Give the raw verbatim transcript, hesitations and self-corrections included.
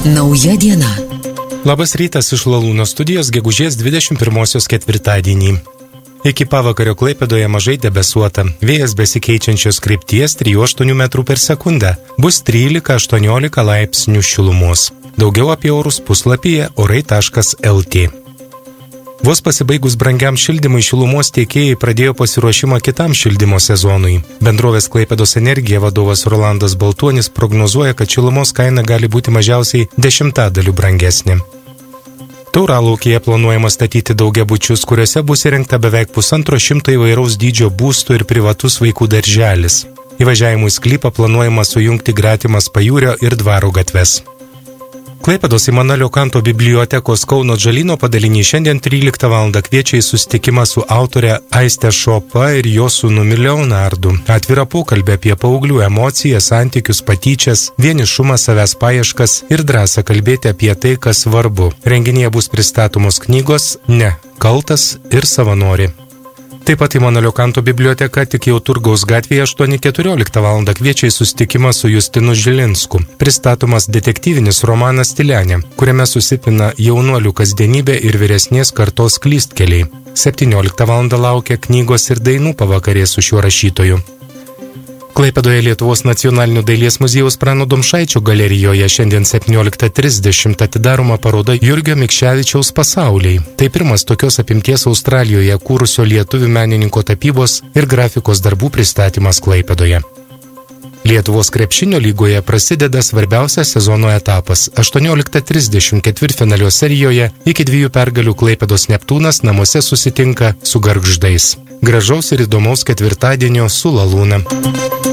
Nauja diena. Labas rytas iš Lalūno studijos gegužės dvidešimt pirmosios ketvirtadienį. Iki pavakario Klaipėdoje mažai debesuota. Vėjas besikeičiančios krypties trijų aštuonių metrų per sekundę. Bus trylika aštuoniolika laipsnių šilumos. Daugiau apie orus puslapyje orai taškas lt. Vos pasibaigus brangiam šildymui, šilumos tiekėjai pradėjo pasiruošimą kitam šildymo sezonui. Bendrovės Klaipėdos energija vadovas Rolandas Baltuonis prognozuoja, kad šilumos kaina gali būti mažiausiai dešimtadaliu brangesnė. Tauralaukyje planuojama statyti daugiabučius, kuriuose bus įrengta beveik pusantro šimto įvairaus dydžio būstų ir privatus vaikų darželis. Įvažiavimų į sklypą planuojama sujungti gretimas Pajūrio ir Dvaro gatves. Klaipėdos Imanuelio Kanto bibliotekos Kauno Džalyno padalinys šiandien tryliktą valandą kviečia į susitikimą su autore Aiste Šopa ir jo sūnumi Leonardu. Atvirą pokalbį apie paauglių emocijas, santykius, patyčias, vienišumą, savęs paieškas ir drąsą kalbėti apie tai, kas svarbu. Renginyje bus pristatomos knygos Ne, kaltas ir savanori. Taip pat Imanuelio Kanto biblioteka tik jau Turgaus gatvėje aštuoni keturioliktą valandą kviečia į susitikimą su Justinu Žilinsku. Pristatomas detektyvinis romanas Tylenė, kuriame susipina jaunuolių kasdienybė ir vyresnės kartos klystkeliai. septynioliktą valandą laukia knygos ir dainų pavakarė su šiuo rašytoju. Klaipėdoje Lietuvos nacionalinio dailės muziejaus Prano Domšaičio galerijoje šiandien septynioliktą trisdešimt atidaroma paroda Jurgio Mikševičiaus pasauliai. Tai pirmas tokios apimties Australijoje kūrusio lietuvių menininko tapybos ir grafikos darbų pristatymas Klaipėdoje. Lietuvos krepšinio lygoje prasideda svarbiausias sezono etapas. aštuonioliktą trisdešimt ketvirtfinalio serijoje iki dviejų pergalių Klaipėdos Neptūnas namuose susitinka su Gargždais. Gražaus ir įdomaus ketvirtadienio su Lalūna.